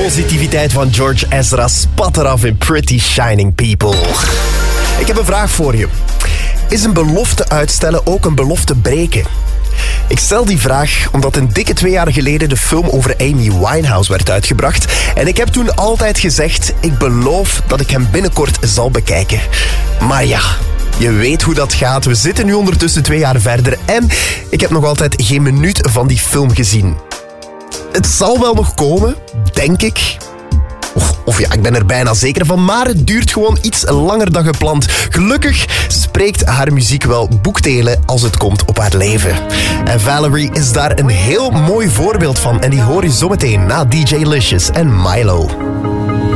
positiviteit van George Ezra spat eraf in Pretty Shining People. Ik heb een vraag voor je. Is een belofte uitstellen ook een belofte breken? Ik stel die vraag omdat een dikke 2 jaar geleden de film over Amy Winehouse werd uitgebracht. En ik heb toen altijd gezegd, ik beloof dat ik hem binnenkort zal bekijken. Maar ja, je weet hoe dat gaat. We zitten nu ondertussen 2 jaar verder en ik heb nog altijd geen minuut van die film gezien. Het zal wel nog komen, denk ik. Of ja, ik ben er bijna zeker van, maar het duurt gewoon iets langer dan gepland. Gelukkig spreekt haar muziek wel boekdelen als het komt op haar leven. En Valerie is daar een heel mooi voorbeeld van. En die hoor je zometeen na DJ Licious en Milo.